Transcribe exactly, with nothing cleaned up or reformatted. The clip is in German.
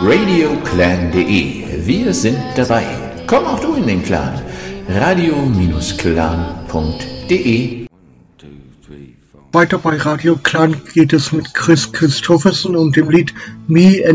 radioclan punkt de. Wir sind dabei. Komm auch du in den Clan. radio Bindestrich clan punkt de. Weiter bei Radio Clan geht es mit Chris Christofferson und dem Lied Me and